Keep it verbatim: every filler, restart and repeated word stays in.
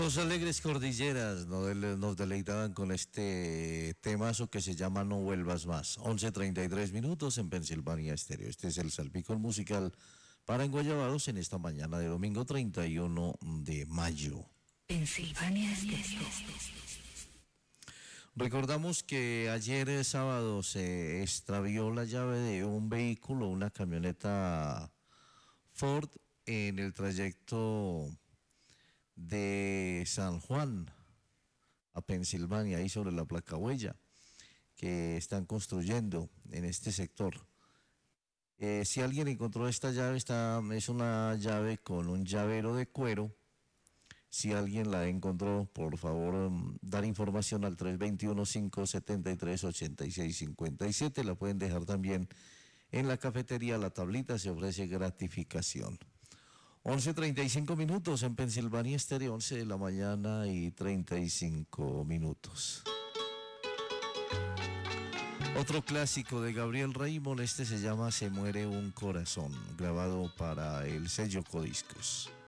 Los Alegres Cordilleras nos dele- nos deleitaban con este temazo que se llama No Vuelvas Más. once treinta y tres minutos en Pensilvania Estéreo. Este es el salpicón musical para Enguayabados en esta mañana de domingo treinta y uno de mayo. Pensilvania Estéreo. Recordamos que ayer eh, sábado se extravió la llave de un vehículo, una camioneta Ford, en el trayecto de San Juan a Pensilvania, ahí sobre la placa huella que están construyendo en este sector. Eh, si alguien encontró esta llave, esta es una llave con un llavero de cuero. Si alguien la encontró, por favor, um, dar información al tres dos uno, cinco siete tres, ocho seis cinco siete. La pueden dejar también en la cafetería. La tablita se ofrece gratificación. once treinta y cinco minutos en Pensilvania Estéreo, once de la mañana y treinta y cinco minutos. Otro clásico de Gabriel Raymond, este se llama Se muere un corazón, grabado para el sello Codiscos.